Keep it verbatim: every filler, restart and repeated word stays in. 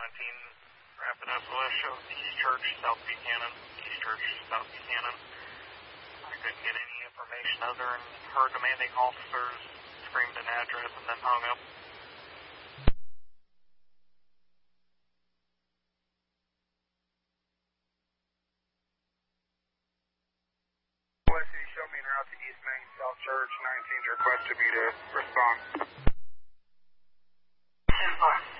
nineteen, Rapid S O S shows East Church, South Buchanan. East Church, South Buchanan. I couldn't get any information other than her demanding officers screamed an address and then hung up. Show me en route to East Main, South Church, nineteen, request to be to respond. ten five.